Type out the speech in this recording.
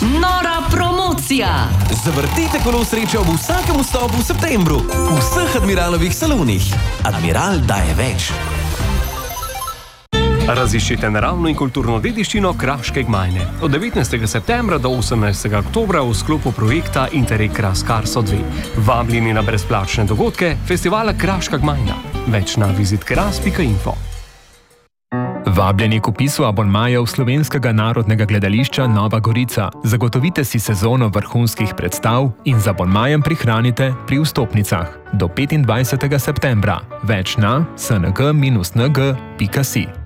Nora promocija! Zavrtite kolo sreče ob vsakem vstopu v septembru v vseh Admiralovih salonih. Admiral daje več. Raziščite naravno in kulturno dediščino Kraške gmajne. Od 19. septembra do 18. oktobra v sklopu projekta Interreg Kras Karso 2. Vabljeni na brezplačne dogodke festivala Kraška gmajna. Več na vizitkras.info. Vabljeni k vpisu abonmajev Slovenskega narodnega gledališča Nova Gorica. Zagotovite si sezono vrhunskih predstav in z abonmajem prihranite pri vstopnicah. Do 25. septembra. Več na sng-ng.si.